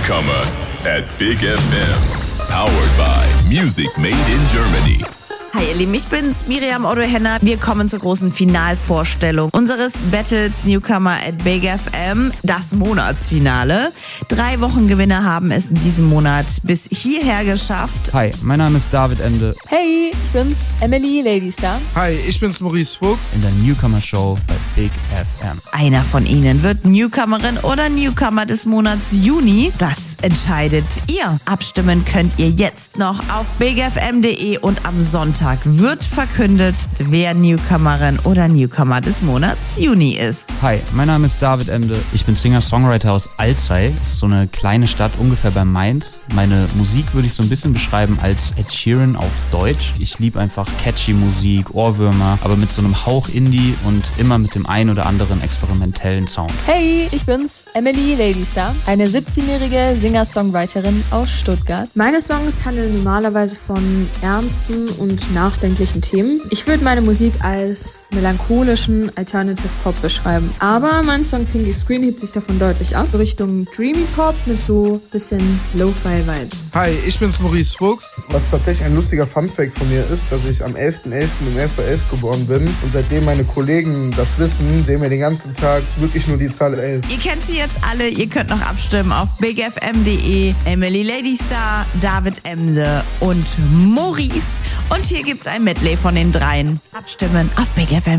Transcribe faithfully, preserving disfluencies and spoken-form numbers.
Newcomer at Big F M. Powered by Music Made in Germany. Hi ihr Lieben, ich bin's, Miriam Otto-Henner. Wir kommen zur großen Finalvorstellung unseres Battles Newcomer at Big F M, das Monatsfinale. Drei Wochengewinner haben es in diesem Monat bis hierher geschafft. Hi, mein Name ist David Emde. Hey, ich bin's, Emily Ladystar. Hi, ich bin's, Maurice Fuchs. In der Newcomer Show bei Big F M. Einer von ihnen wird Newcomerin oder Newcomer des Monats Juni. Das entscheidet ihr. Abstimmen könnt ihr jetzt noch auf big f m punkt d e und am Sonntag wird verkündet, wer Newcomerin oder Newcomer des Monats Juni ist. Hi, mein Name ist David Emde. Ich bin Singer-Songwriter aus Alzey. Das ist so eine kleine Stadt ungefähr bei Mainz. Meine Musik würde ich so ein bisschen beschreiben als Ed Sheeran auf Deutsch. Ich liebe einfach catchy Musik, Ohrwürmer, aber mit so einem Hauch Indie und immer mit dem ein oder anderen experimentellen Sound. Hey, ich bin's, Emily Ladystar, eine siebzehnjährige Singer-Songwriterin aus Stuttgart. Meine Songs handeln normalerweise von ernsten und nachdenklichen Themen. Ich würde meine Musik als melancholischen Alternative Pop beschreiben. Aber mein Song Pinky Screen hebt sich davon deutlich ab. Richtung Dreamy Pop mit so bisschen Lo-Fi-Vibes. Hi, ich bin's, Maurice Fuchs. Was tatsächlich ein lustiger Funfact von mir ist, dass ich am elften elften im elf Uhr elf geboren bin. Und seitdem meine Kollegen das wissen, sehen wir den ganzen Tag wirklich nur die Zahl elf. Ihr kennt sie jetzt alle, ihr könnt noch abstimmen auf big f m punkt d e. Emily Ladystar, David Emde und Maurice. Und hier gibt's ein Medley von den dreien. Abstimmen auf Big F M.